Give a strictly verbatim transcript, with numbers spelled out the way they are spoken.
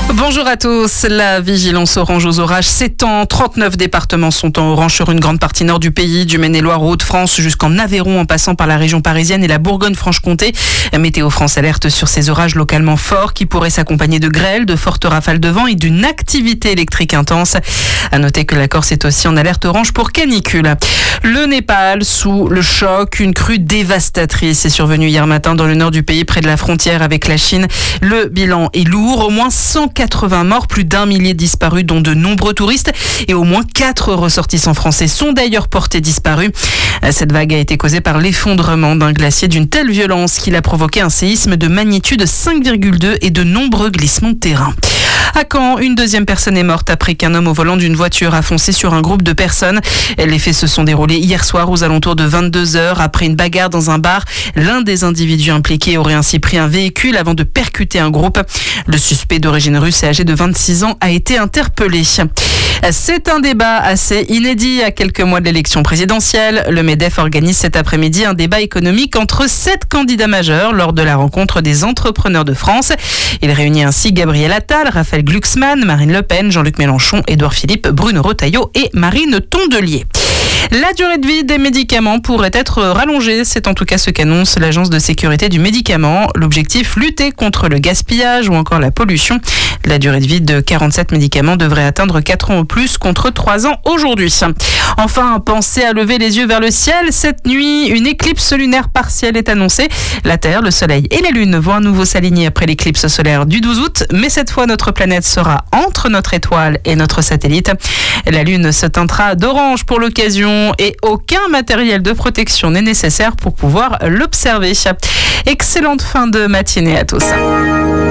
Bonjour à tous. La vigilance orange aux orages s'étend. trente-neuf départements sont en orange sur une grande partie nord du pays, du Maine-et-Loire aux Hauts-de-France jusqu'en Aveyron en passant par la région parisienne et la Bourgogne-Franche-Comté. Météo France alerte sur ces orages localement forts qui pourraient s'accompagner de grêles, de fortes rafales de vent et d'une activité électrique intense. À noter que la Corse est aussi en alerte orange pour canicule. Le Népal sous le choc, une crue dévastatrice est survenue hier matin dans le nord du pays près de la frontière avec la Chine. Le bilan est lourd, au moins cent quatre-vingts morts, plus d'un millier disparus dont de nombreux touristes et au moins quatre ressortissants français sont d'ailleurs portés disparus. Cette vague a été causée par l'effondrement d'un glacier d'une telle violence qu'il a provoqué un séisme de magnitude cinq virgule deux et de nombreux glissements de terrain. À Caen, une deuxième personne est morte après qu'un homme au volant d'une voiture a foncé sur un groupe de personnes. Les faits se sont déroulés hier soir aux alentours de vingt-deux heures après une bagarre dans un bar. L'un des individus impliqués aurait ainsi pris un véhicule avant de percuter un groupe. Le suspect d'origine russe et âgé de vingt-six ans a été interpellé. C'est un débat assez inédit à quelques mois de l'élection présidentielle. Le MEDEF organise cet après-midi un débat économique entre sept candidats majeurs lors de la rencontre des entrepreneurs de France. Il réunit ainsi Gabriel Attal, Raphaël Glucksmann, Marine Le Pen, Jean-Luc Mélenchon, Édouard Philippe, Bruno Retailleau et Marine Tondelier. La durée de vie des médicaments pourrait être rallongée. C'est en tout cas ce qu'annonce l'Agence de sécurité du médicament. L'objectif, lutter contre le gaspillage ou encore la pollution. La durée de vie de quarante-sept médicaments devrait atteindre quatre ans au plus contre trois ans aujourd'hui. Enfin, pensez à lever les yeux vers le ciel. Cette nuit, une éclipse lunaire partielle est annoncée. La Terre, le Soleil et la Lune vont à nouveau s'aligner après l'éclipse solaire du douze août. Mais cette fois, notre planète sera entre notre étoile et notre satellite. La Lune se teintera d'orange pour l'occasion et aucun matériel de protection n'est nécessaire pour pouvoir l'observer. Excellente fin de matinée à tous.